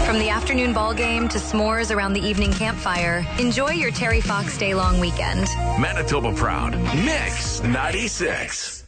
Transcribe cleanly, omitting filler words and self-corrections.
From the afternoon ball game to s'mores around the evening campfire, enjoy your Terry Fox day-long weekend. Manitoba Proud. Mix 96.